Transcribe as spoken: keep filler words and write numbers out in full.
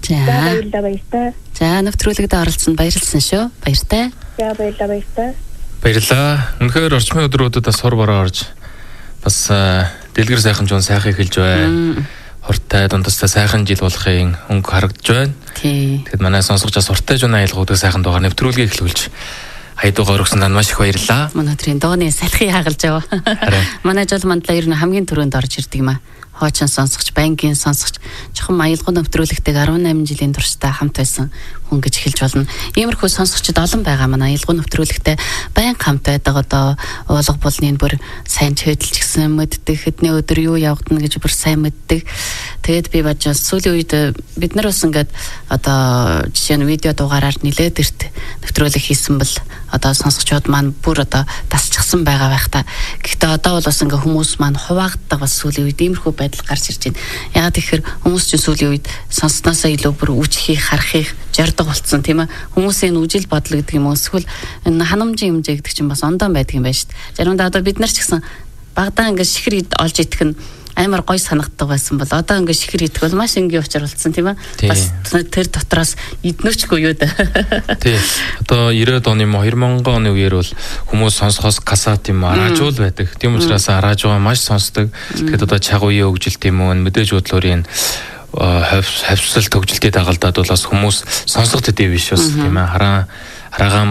За баярлалаа баяртай. За нэвтрүүлэгт оролцсонд баярлалсан шүү. Баяртай. За баярлалаа баяртай. Баярлалаа. Үнэхээр орчмын өдрүүдэд бас хор бороо орж бас дэлгэр сайхан жуун сайхан эхэлж байна. Хортой дундастай сайхан жил болохын өнгө харагдж байна. Тэгэхэд манай сонсогч бас хортой жуун аялгуудыг сайхан дугаар нэвтрүүлгийг эхлүүлж хайдуугаар өргөсөнд маш их баярлалаа. Манай өдрийн дууны салхи хаагалж яваа. Манай жол мандлаа ер нь хамгийн түрүүнд орж ирдэг юм аа. Хоочин сонсогч, банкийн сонсогч, чухам аялгын нэвтрүүлэгтэй арван найман жилийн туршдаа хамт байсан хүн гэж хэлж болно. Иймэрхүү сонсогчд олон байгаа манай аялгын нэвтрүүлэгтэй байнга хамт байдаг. Одоо уулга булныг бүр сайн чөдөлж гисэн мэддэг, хэдний өдөр юу явагдана гэж бүр сайн мэддэг. Тэгээд би баж сүүлийн үед бид нар бас ингээд одоо жишээ нь видео дугаараар нилээд ирт нэвтрүүлэг хийсэн бол одоо сонсогчдод маань бүр одоо тасчихсан байгаа байх та. Гэхдээ одоо бол бас ингээ хүмүүс маань хуваагддаг бас сүүлийн үед иймэрхүү байдал гарч ирж байна. Яагаад тэгэхээр хүмүүс чинь сүүлийн үед сонсноосоо илүү бүр үжихийг харахыг жардаг болцсон тийм ээ. Хүмүүсийн үжил бодол гэдэг юм уу эсвэл энэ ханамжийн хэмжээ гэдэг чинь бас ондоо байдаг юм байна шүү дээ. Заримдаа одоо бид нар ч гэсэн багадаа ингээ шихэр олж идэх нь амар гой санагддаг байсан бол одоо ингээ шихэр идэх бол маш энгийн учир болцсон тийм ээ. Бас тэр дотроос иднөчгүй юу да. Тий. Одоо ирээд оны мо хоёр мянган оны үеэр бол хүмүүс сонсохоос касат юм араажуул байдаг. Тийм учраас араажуугаа маш сонсдог. Тэгэхэд одоо чагууя өгжилт юм уу мэдээж бодлоорын хавьсал төгжилтийн дагалдаад бол бас хүмүүс сонсох төдий биш бас тийм ээ. Хараа хараагаан